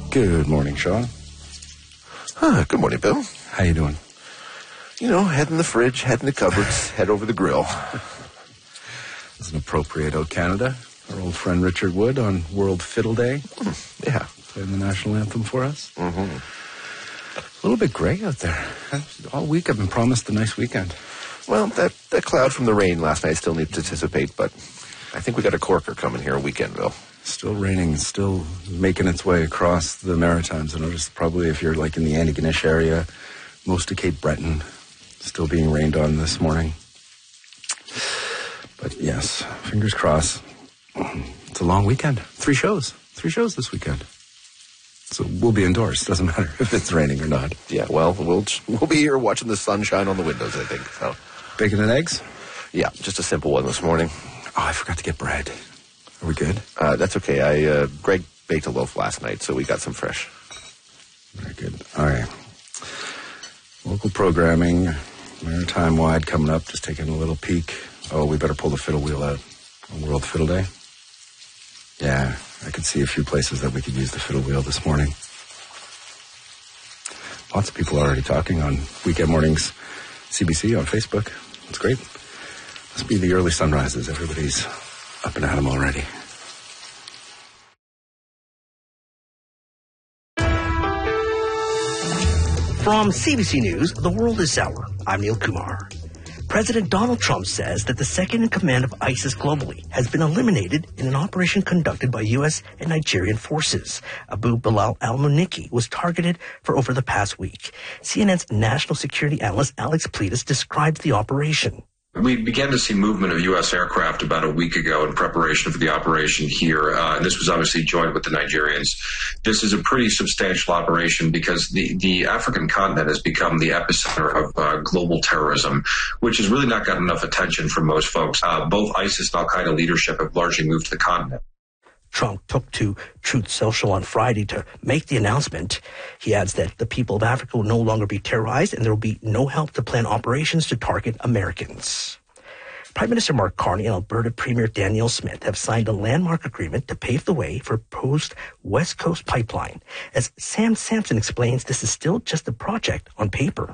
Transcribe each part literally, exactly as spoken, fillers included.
Good morning, Sean. Huh, good morning, Bill. How you doing? You know, head in the fridge, head in the cupboards, head over the grill. It's an appropriate out Canada. Our old friend Richard Wood on World Fiddle Day. Mm, yeah. Playing the national anthem for us. Mm-hmm. A little bit gray out there. All week I've been promised a nice weekend. Well, that, that cloud from the rain last night still needs to dissipate, but I think we got a corker coming here a weekend, Bill. Still raining, still making its way across the Maritimes. I noticed probably if you're like in the Antigonish area, most of Cape Breton, still being rained on this morning. But yes, fingers crossed. It's a long weekend. Three shows. Three shows this weekend. So we'll be indoors. Doesn't matter if it's raining or not. Yeah, well, we'll we'll be here watching the sun shine on the windows, I think. So, bacon and eggs? Yeah, just a simple one this morning. Oh, I forgot to get bread. Are we good? Uh, that's okay. I uh, Greg baked a loaf last night, so we got some fresh. Very good. All right. Local programming, Maritime-wide coming up. Just taking a little peek. Oh, we better pull the fiddle wheel out on World Fiddle Day. Yeah, I could see a few places that we could use the fiddle wheel this morning. Lots of people already talking on Weekend Mornings C B C on Facebook. It's great. Must be the early sunrises. Everybody's up and at them already. From C B C News, The World is Sour. I'm Neil Kumar. President Donald Trump says that the second in command of ISIS globally has been eliminated in an operation conducted by U S and Nigerian forces. Abu Bilal al-Muniki was targeted for over the past week. C N N's national security analyst Alex Pletus describes the operation. We began to see movement of U S aircraft about a week ago in preparation for the operation here, uh, and this was obviously joined with the Nigerians. This is a pretty substantial operation because the, the African continent has become the epicenter of uh, global terrorism, which has really not gotten enough attention from most folks. Uh, both ISIS and al-Qaeda leadership have largely moved to the continent. Trump took to Truth Social on Friday to make the announcement. He adds that the people of Africa will no longer be terrorized and there will be no help to plan operations to target Americans. Prime Minister Mark Carney and Alberta Premier Danielle Smith have signed a landmark agreement to pave the way for a proposed West Coast pipeline. As Sam Sampson explains, this is still just a project on paper.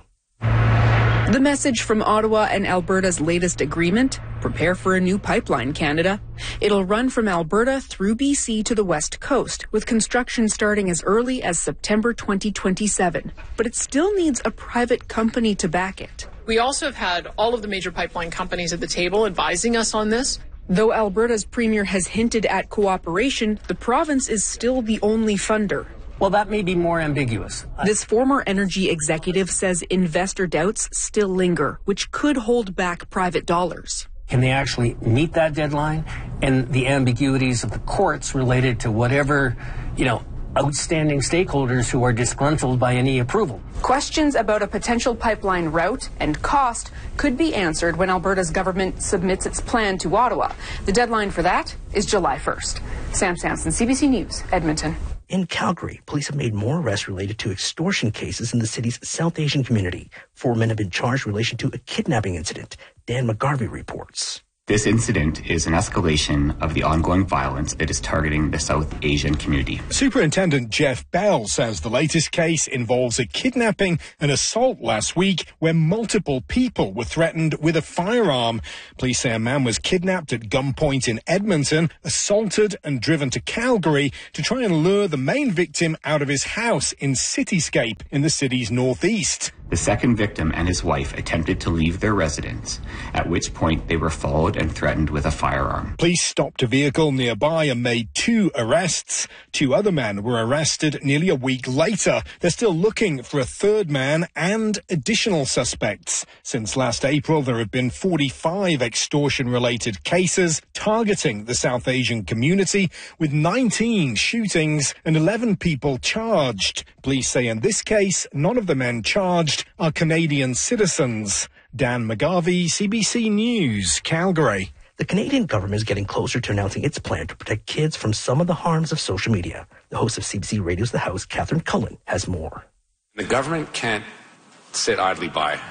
The message from Ottawa and Alberta's latest agreement: prepare for a new pipeline, Canada. It'll run from Alberta through B C to the West Coast, with construction starting as early as September twenty twenty-seven. But it still needs a private company to back it. We also have had all of the major pipeline companies at the table advising us on this. Though Alberta's premier has hinted at cooperation, the province is still the only funder. Well, that may be more ambiguous. This former energy executive says investor doubts still linger, which could hold back private dollars. Can they actually meet that deadline? And the ambiguities of the courts related to whatever, you know, outstanding stakeholders who are disgruntled by any approval. Questions about a potential pipeline route and cost could be answered when Alberta's government submits its plan to Ottawa. The deadline for that is July first. Sam Sampson, C B C News, Edmonton. In Calgary, police have made more arrests related to extortion cases in the city's South Asian community. Four men have been charged in relation to a kidnapping incident. Dan McGarvey reports. This incident is an escalation of the ongoing violence that is targeting the South Asian community. Superintendent Jeff Bell says the latest case involves a kidnapping and assault last week where multiple people were threatened with a firearm. Police say a man was kidnapped at gunpoint in Edmonton, assaulted and driven to Calgary to try and lure the main victim out of his house in Cityscape in the city's northeast. The second victim and his wife attempted to leave their residence, at which point they were followed and threatened with a firearm. Police stopped a vehicle nearby and made two arrests. Two other men were arrested nearly a week later. They're still looking for a third man and additional suspects. Since last April, there have been forty-five extortion-related cases targeting the South Asian community, with nineteen shootings and eleven people charged. Police say in this case, none of the men charged are Canadian citizens. Dan McGarvey, C B C News, Calgary. The Canadian government is getting closer to announcing its plan to protect kids from some of the harms of social media. The host of C B C Radio's The House, Catherine Cullen, has more. The government can't sit idly by.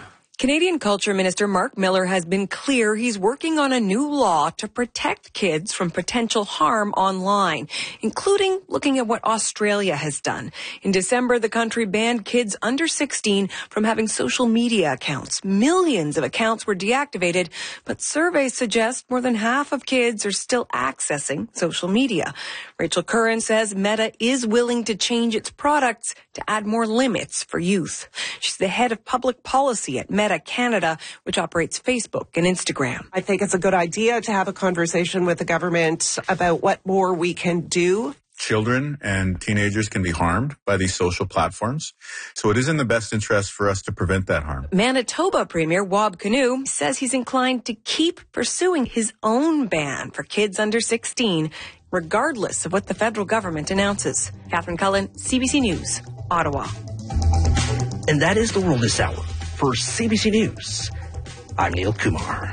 Canadian Culture Minister Mark Miller has been clear he's working on a new law to protect kids from potential harm online, including looking at what Australia has done. In December, the country banned kids under sixteen from having social media accounts. Millions of accounts were deactivated, but surveys suggest more than half of kids are still accessing social media. Rachel Curran says Meta is willing to change its products to add more limits for youth. She's the head of public policy at Meta Canada, which operates Facebook and Instagram. I think it's a good idea to have a conversation with the government about what more we can do. Children and teenagers can be harmed by these social platforms, so it is in the best interest for us to prevent that harm. Manitoba Premier Wab Kinew says he's inclined to keep pursuing his own ban for kids under sixteen, regardless of what the federal government announces. Catherine Cullen, C B C News, Ottawa. And that is the world this hour. For C B C News, I'm Neil Kumar.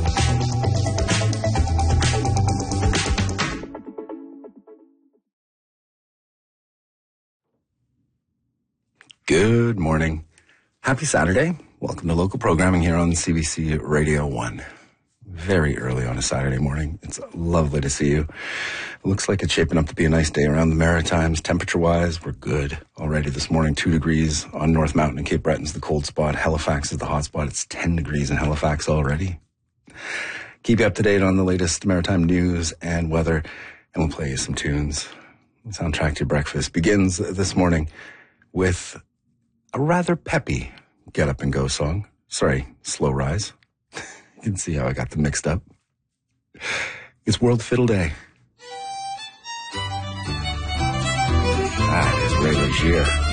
Good morning. Happy Saturday. Welcome to local programming here on C B C Radio one. Very early on a Saturday morning. It's lovely to see you. It looks like it's shaping up to be a nice day around the Maritimes. Temperature-wise, we're good already this morning. Two degrees on North Mountain and Cape Breton's the cold spot. Halifax is the hot spot. It's ten degrees in Halifax already. Keep you up to date on the latest maritime news and weather, and we'll play you some tunes. The soundtrack to your breakfast begins this morning with a rather peppy Get Up and Go song. Sorry, Slow Rise. You can see how I got them mixed up. It's World Fiddle Day. Ah, it is Ray Rozier.